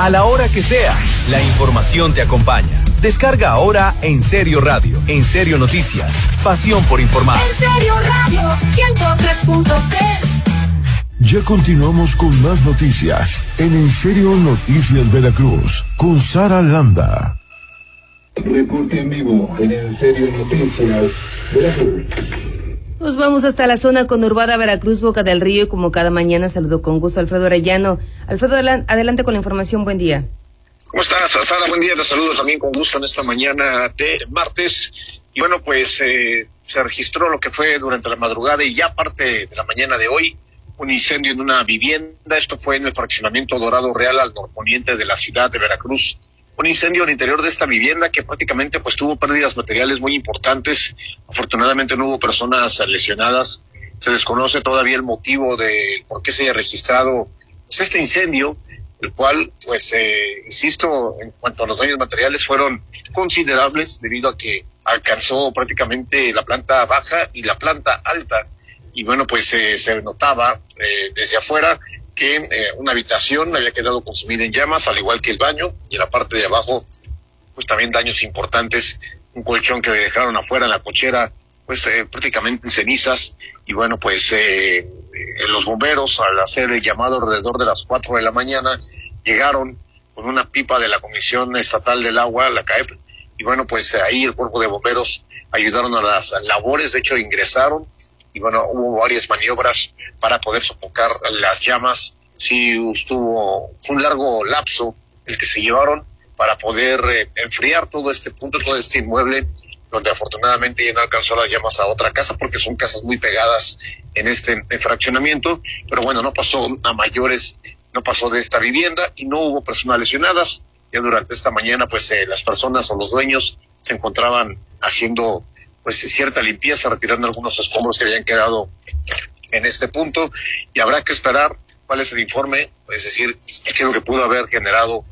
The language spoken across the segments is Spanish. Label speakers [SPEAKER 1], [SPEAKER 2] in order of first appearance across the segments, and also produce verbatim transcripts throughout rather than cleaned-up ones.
[SPEAKER 1] a la hora que sea, la información te acompaña. Descarga ahora En Serio Radio, En Serio Noticias, pasión por informar.
[SPEAKER 2] En Serio Radio, ciento tres punto tres.
[SPEAKER 3] Ya continuamos con más noticias en En Serio Noticias Veracruz, con Sara Landa.
[SPEAKER 4] Reporte en vivo en En Serio Noticias Veracruz.
[SPEAKER 5] Nos vamos hasta la zona conurbada Veracruz, Boca del Río, y como cada mañana saludo con gusto a Alfredo Arellano. Alfredo, adelante con la información, buen día.
[SPEAKER 6] ¿Cómo estás, Sara? Buen día, te saludo también con gusto en esta mañana de martes. Y bueno, pues eh, se registró lo que fue durante la madrugada y ya parte de la mañana de hoy, un incendio en una vivienda. Esto fue en el fraccionamiento Dorado Real, al norponiente de la ciudad de Veracruz. Un incendio al interior de esta vivienda que prácticamente pues tuvo pérdidas materiales muy importantes. Afortunadamente no hubo personas lesionadas. Se desconoce todavía el motivo de por qué se haya registrado pues, este incendio, el cual, pues, eh, insisto, en cuanto a los daños materiales fueron considerables debido a que alcanzó prácticamente la planta baja y la planta alta. Y bueno, pues eh, se notaba eh, desde afuera que eh, una habitación había quedado consumida en llamas, al igual que el baño, y en la parte de abajo, pues también daños importantes, un colchón que dejaron afuera en la cochera, pues eh, prácticamente en cenizas, y bueno, pues eh, eh, los bomberos, al hacer el llamado alrededor de las cuatro de la mañana, llegaron con una pipa de la Comisión Estatal del Agua, la C A E P, y bueno, pues ahí el cuerpo de bomberos ayudaron a las labores, de hecho ingresaron, y bueno, hubo varias maniobras para poder sofocar las llamas. Sí, estuvo un largo lapso el que se llevaron para poder eh, enfriar todo este punto, todo este inmueble, donde afortunadamente ya no alcanzó las llamas a otra casa, porque son casas muy pegadas en este fraccionamiento, pero bueno, no pasó a mayores, no pasó de esta vivienda y no hubo personas lesionadas. Ya durante esta mañana, pues eh, las personas o los dueños se encontraban haciendo pues cierta limpieza, retirando algunos escombros que habían quedado en este punto, y habrá que esperar cuál es el informe, es decir, qué es lo que pudo haber generado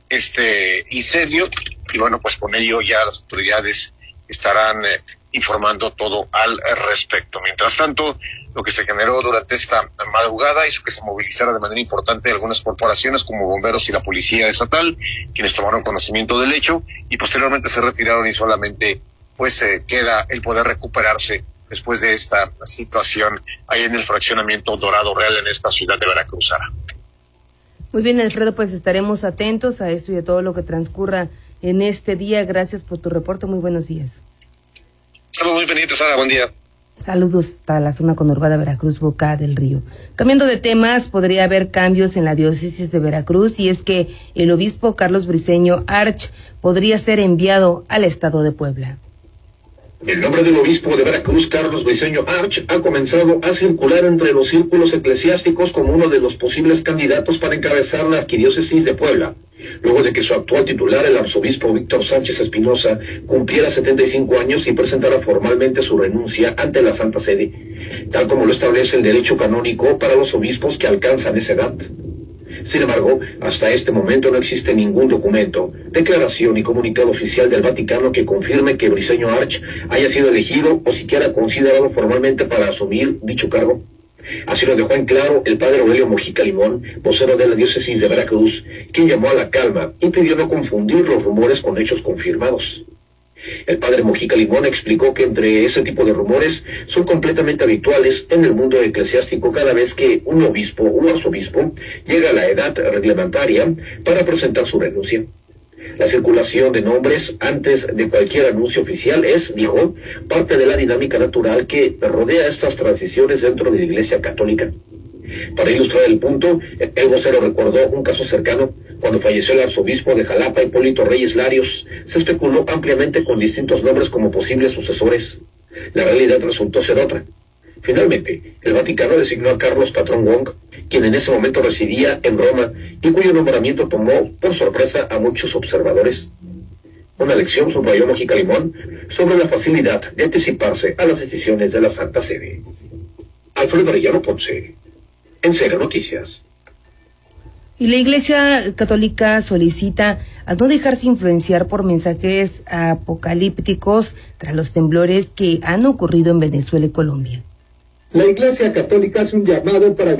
[SPEAKER 6] este incendio, y bueno, pues con ello ya las autoridades estarán eh, informando todo al respecto. Mientras tanto, lo que se generó durante esta madrugada hizo que se movilizara de manera importante algunas corporaciones como bomberos y la policía estatal, quienes tomaron conocimiento del hecho y posteriormente se retiraron, y solamente pues eh, queda el poder recuperarse después de esta situación ahí en el fraccionamiento Dorado Real en esta ciudad de Veracruz.
[SPEAKER 5] Muy bien, Alfredo, pues estaremos atentos a esto y a todo lo que transcurra en este día. Gracias por tu reporte, muy buenos días.
[SPEAKER 6] Estamos muy pendientes, Sara, buen día.
[SPEAKER 5] Saludos hasta la zona conurbada Veracruz, Boca del Río. Cambiando de temas, podría haber cambios en la diócesis de Veracruz, y es que el obispo Carlos Briceño Arch podría ser enviado al estado de Puebla.
[SPEAKER 7] El nombre del obispo de Veracruz, Carlos Briceño Arch, ha comenzado a circular entre los círculos eclesiásticos como uno de los posibles candidatos para encabezar la arquidiócesis de Puebla, luego de que su actual titular, el arzobispo Víctor Sánchez Espinosa, cumpliera setenta y cinco años y presentara formalmente su renuncia ante la Santa Sede, tal como lo establece el derecho canónico para los obispos que alcanzan esa edad. Sin embargo, hasta este momento no existe ningún documento, declaración y comunicado oficial del Vaticano que confirme que Briceño Arch haya sido elegido o siquiera considerado formalmente para asumir dicho cargo. Así lo dejó en claro el padre Aurelio Mojica Limón, vocero de la diócesis de Veracruz, quien llamó a la calma y pidió no confundir los rumores con hechos confirmados. El padre Mojica Limón explicó que entre ese tipo de rumores son completamente habituales en el mundo eclesiástico cada vez que un obispo o arzobispo llega a la edad reglamentaria para presentar su renuncia. La circulación de nombres antes de cualquier anuncio oficial es, dijo, parte de la dinámica natural que rodea estas transiciones dentro de la Iglesia Católica. Para ilustrar el punto, el vocero recordó un caso cercano. Cuando falleció el arzobispo de Jalapa, Hipólito Reyes Larios, se especuló ampliamente con distintos nombres como posibles sucesores. La realidad resultó ser otra. Finalmente, el Vaticano designó a Carlos Patrón Wong, quien en ese momento residía en Roma y cuyo nombramiento tomó por sorpresa a muchos observadores. Una lección, subrayó Mojica Limón, sobre la facilidad de anticiparse a las decisiones de la Santa Sede. Alfredo Arellano Ponce, En Serio Noticias.
[SPEAKER 5] Y la Iglesia Católica solicita a no dejarse influenciar por mensajes apocalípticos tras los temblores que han ocurrido en Venezuela y Colombia.
[SPEAKER 8] La Iglesia Católica hace un llamado para